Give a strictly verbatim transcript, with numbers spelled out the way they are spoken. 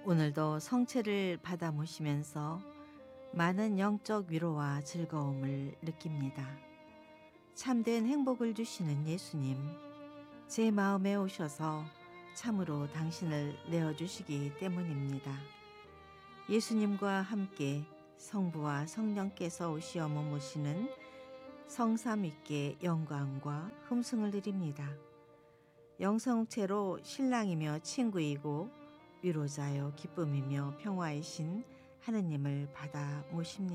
오늘도 성체를 받아 모시면서 많은 영적 위로와 즐거움을 느낍니다. 참된 행복을 주시는 예수님, 제 마음에 오셔서 참으로 당신을 내어주시기 때문입니다. 예수님과 함께 성부와 성령께서 오시어 머무시는 성삼위께 영광과 흠승을 드립니다. 영성체로 신랑이며 친구이고 위로자요 기쁨이며 평화이신 하느님을 받아 모십니다.